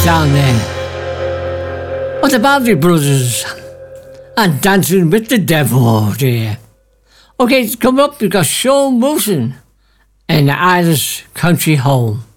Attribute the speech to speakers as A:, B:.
A: down there. What about the brothers? And Dancing with the Devil, dear. Okay, coming up, we've got Sean Wilson and the Irish Country Home.